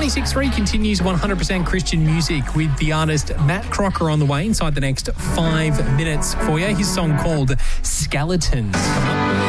96.3 continues 100% Christian music with the artist Matt Crocker on the way inside the next 5 minutes for you. His song called Skeletons. Coming up.